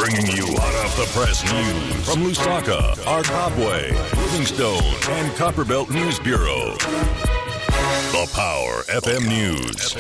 Bringing you hot off the press news from Lusaka, Argabwe, Livingstone, and Copperbelt News Bureau. The Power FM News.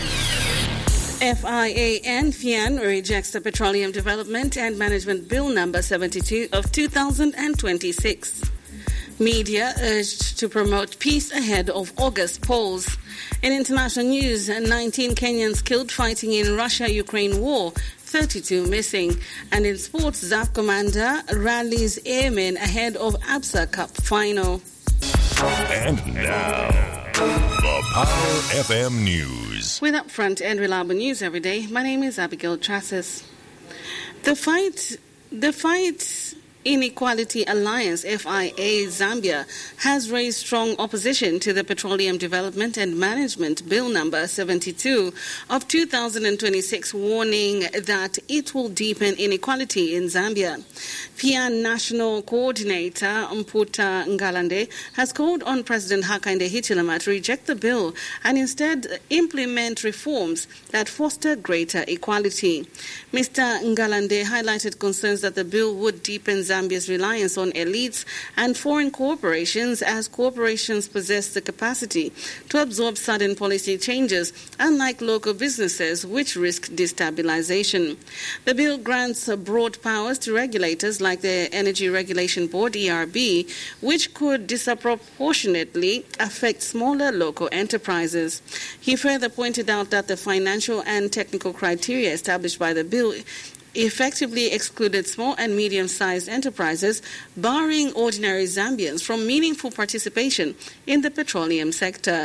FIA and FIAN rejects the Petroleum Development and Management Bill number 72 of 2026. Media urged to promote peace ahead of August polls. In international news, 19 Kenyans killed fighting in Russia-Ukraine war, 32 missing. And in sports, ZAF commander rallies airmen ahead of ABSA Cup final. And now, the Power FM News. With upfront and reliable news every day, my name is Abigail Trassis. The Fight Inequality Alliance, FIA Zambia, has raised strong opposition to the Petroleum Development and Management Bill number 72 of 2026, warning that it will deepen inequality in Zambia. FIAN National Coordinator Mputa Ngalande has called on President Hakainde Hichilema to reject the bill and instead implement reforms that foster greater equality. Mr. Ngalande highlighted concerns that the bill would deepen Zambia's reliance on elites and foreign corporations, as corporations possess the capacity to absorb sudden policy changes, unlike local businesses, which risk destabilization. The bill grants broad powers to regulators like the Energy Regulation Board, ERB, which could disproportionately affect smaller local enterprises. He further pointed out that the financial and technical criteria established by the bill effectively excluded small and medium-sized enterprises, barring ordinary Zambians from meaningful participation in the petroleum sector.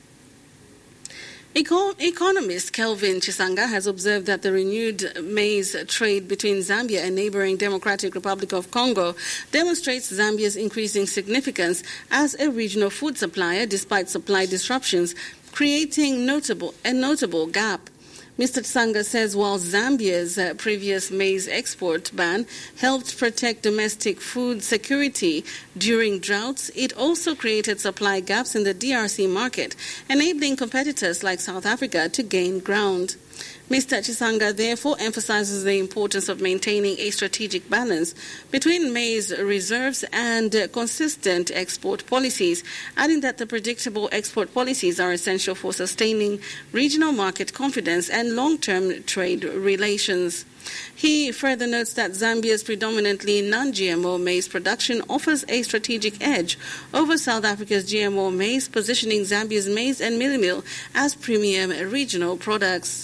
Economist Kelvin Chisanga has observed that the renewed maize trade between Zambia and neighboring Democratic Republic of Congo demonstrates Zambia's increasing significance as a regional food supplier despite supply disruptions, creating a notable gap. Mr. Tsanga says while Zambia's previous maize export ban helped protect domestic food security during droughts, it also created supply gaps in the DRC market, enabling competitors like South Africa to gain ground. Mr. Chisanga therefore emphasizes the importance of maintaining a strategic balance between maize reserves and consistent export policies, adding that the predictable export policies are essential for sustaining regional market confidence and long-term trade relations. He further notes that Zambia's predominantly non-GMO maize production offers a strategic edge over South Africa's GMO maize, positioning Zambia's maize and mealie meal as premium regional products.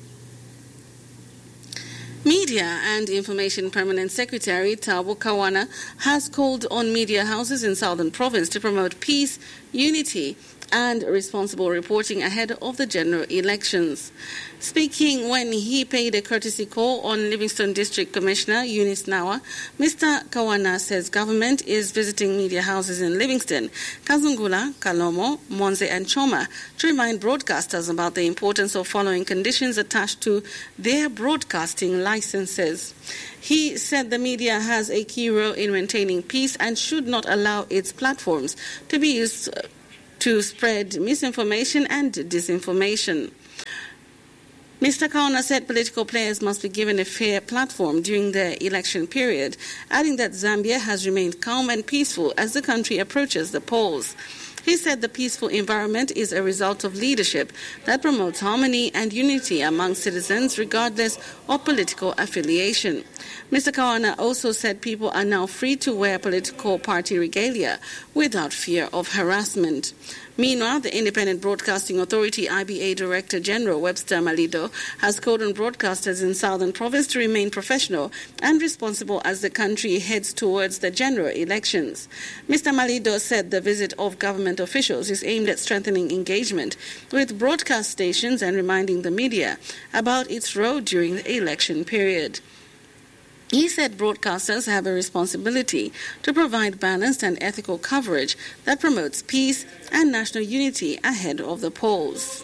Media and Information Permanent Secretary Thabo Kawana has called on media houses in Southern Province to promote peace, unity, and responsible reporting ahead of the general elections. Speaking when he paid a courtesy call on Livingstone District Commissioner Eunice Nawa, Mr. Kawana says government is visiting media houses in Livingstone, Kazungula, Kalomo, Monze, and Choma to remind broadcasters about the importance of following conditions attached to their broadcasting licenses. He said the media has a key role in maintaining peace and should not allow its platforms to be used to spread misinformation and disinformation. Mr. Kawana said political players must be given a fair platform during the election period, adding that Zambia has remained calm and peaceful as the country approaches the polls. He said the peaceful environment is a result of leadership that promotes harmony and unity among citizens regardless of political affiliation. Mr. Kawana also said people are now free to wear political party regalia without fear of harassment. Meanwhile, the Independent Broadcasting Authority IBA Director General Webster Malido has called on broadcasters in Southern Province to remain professional and responsible as the country heads towards the general elections. Mr. Malido said the visit of government officials is aimed at strengthening engagement with broadcast stations and reminding the media about its role during the election period. He said broadcasters have a responsibility to provide balanced and ethical coverage that promotes peace and national unity ahead of the polls.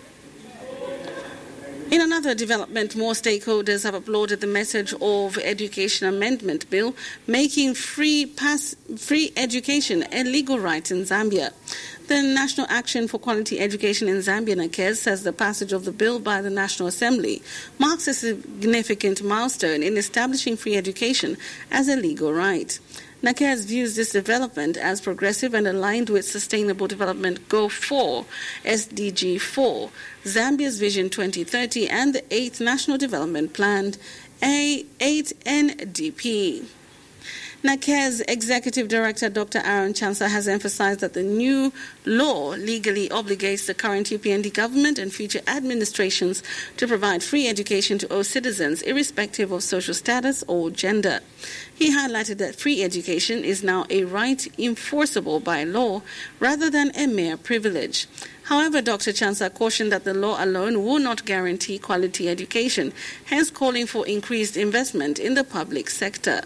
In another development, more stakeholders have applauded the message of Education Amendment Bill, making free education a legal right in Zambia. The National Action for Quality Education in Zambia, NAQEZ, says the passage of the bill by the National Assembly marks a significant milestone in establishing free education as a legal right. NAQEZ views this development as progressive and aligned with Sustainable Development Goal 4, SDG 4, Zambia's Vision 2030, and the 8th National Development Plan, A8NDP. NAQEZ Executive Director Dr. Aaron Chansah has emphasized that the new law legally obligates the current UPND government and future administrations to provide free education to all citizens, irrespective of social status or gender. He highlighted that free education is now a right enforceable by law rather than a mere privilege. However, Dr. Chansah cautioned that the law alone will not guarantee quality education, hence calling for increased investment in the public sector.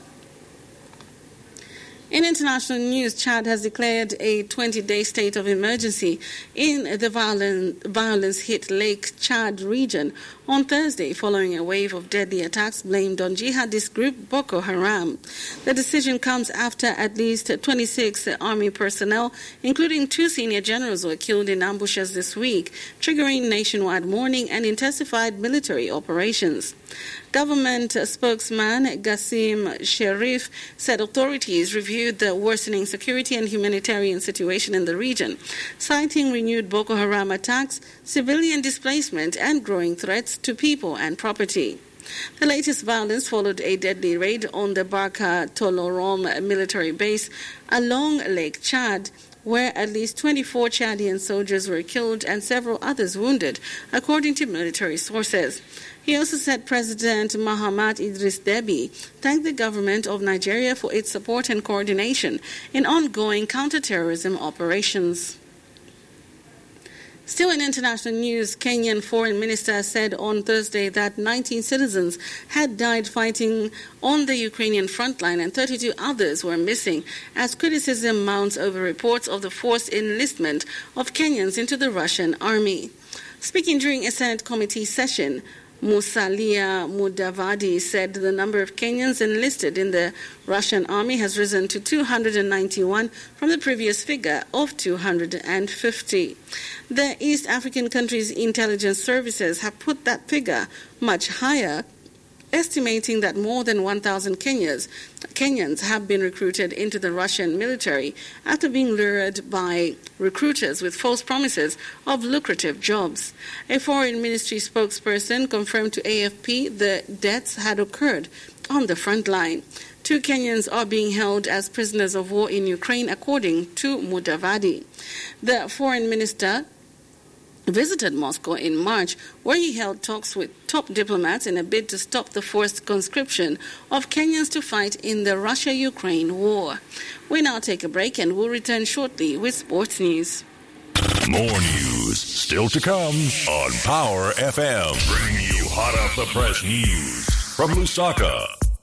In international news, Chad has declared a 20-day state of emergency in the violence-hit Lake Chad region on Thursday following a wave of deadly attacks blamed on jihadist group Boko Haram. The decision comes after at least 26 army personnel, including 2 senior generals, were killed in ambushes this week, triggering nationwide mourning and intensified military operations. Government spokesman Gassim Sharif said authorities reviewed the worsening security and humanitarian situation in the region, citing renewed Boko Haram attacks, civilian displacement, and growing threats to people and property. The latest violence followed a deadly raid on the Barka Tolorom military base along Lake Chad, where at least 24 Chadian soldiers were killed and several others wounded, according to military sources. He also said President Mahamat Idris Deby thanked the government of Nigeria for its support and coordination in ongoing counterterrorism operations. Still in international news, Kenyan Foreign Minister said on Thursday that 19 citizens had died fighting on the Ukrainian frontline and 32 others were missing as criticism mounts over reports of the forced enlistment of Kenyans into the Russian army. Speaking during a Senate committee session, Musalia Mudavadi said the number of Kenyans enlisted in the Russian army has risen to 291 from the previous figure of 250. The East African countries' intelligence services have put that figure much higher, estimating that more than 1,000 Kenyans have been recruited into the Russian military after being lured by recruiters with false promises of lucrative jobs. A foreign ministry spokesperson confirmed to AFP the deaths had occurred on the front line. 2 Kenyans are being held as prisoners of war in Ukraine, according to Mudavadi. The foreign minister visited Moscow in March, where he held talks with top diplomats in a bid to stop the forced conscription of Kenyans to fight in the Russia-Ukraine war. We now take a break and we'll return shortly with sports news. More news still to come on Power FM. Bringing you hot off the press news from Lusaka,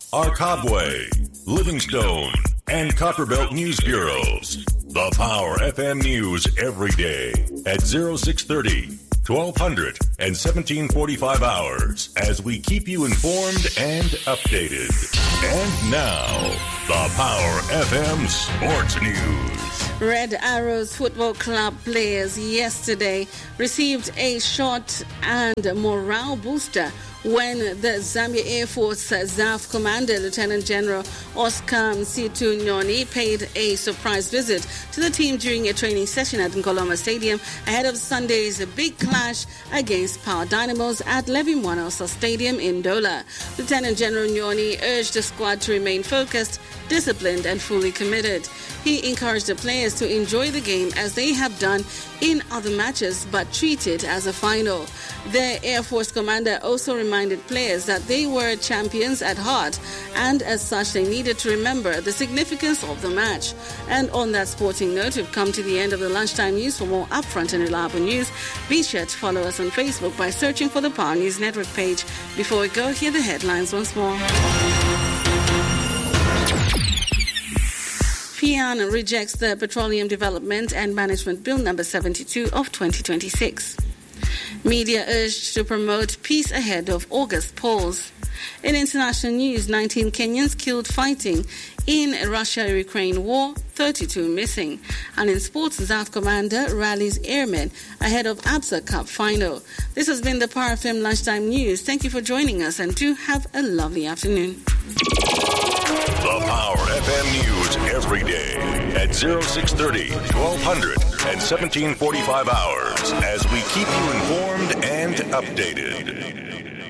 Arkabwe, Livingstone, and Copperbelt News Bureaus. The Power FM News every day at 0630, 1200, and 1745 hours as we keep you informed and updated. And now, the Power FM Sports News. Red Arrows Football Club players yesterday received a shot and morale booster when the Zambia Air Force ZAF Commander Lieutenant General Oscar Msitu Nyoni paid a surprise visit to the team during a training session at Nkoloma Stadium ahead of Sunday's big clash against Power Dynamos at Levi Mwanawasa Stadium in Dola. Lieutenant General Nyoni urged the squad to remain focused, disciplined and fully committed. He encouraged the players to enjoy the game as they have done in other matches, but treat it as a final. The Air Force commander also reminded players that they were champions at heart, and as such they needed to remember the significance of the match. And on that sporting note, we've come to the end of the lunchtime news. For more upfront and reliable news, be sure to follow us on Facebook by searching for the Power News Network page. Before we go, hear the headlines once more. FIAN rejects the Petroleum Development and Management Bill number 72 of 2026. Media urged to promote peace ahead of August polls. In international news, 19 Kenyans killed fighting in Russia-Ukraine war, 32 missing. And in sports, South Commander rallies airmen ahead of Absa Cup final. This has been the Power FM Lunchtime News. Thank you for joining us and do have a lovely afternoon. The Power FM News every day at 0630, 1200, and 1745 hours as we keep you informed and updated.